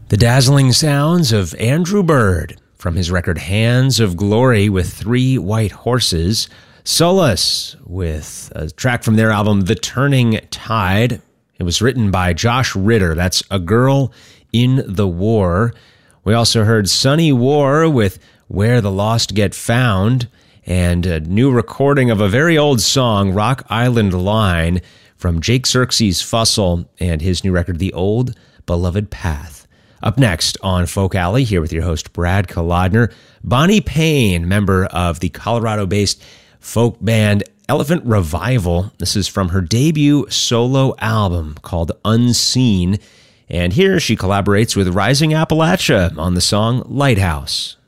The dazzling sounds of Andrew Bird from his record Hands of Glory with Three White Horses. Solace with a track from their album The Turning Tide. It was written by Josh Ritter. That's A Girl in the War. We also heard Sunny War with Where the Lost Get Found, and a new recording of a very old song, Rock Island Line, from Jake Xerxes Fussell and his new record, The Old Beloved Path. Up next on Folk Alley, here with your host, Brad Kolodner, Bonnie Payne, member of the Colorado-based folk band Elephant Revival. This is from her debut solo album called Unseen, and here she collaborates with Rising Appalachia on the song Lighthouse.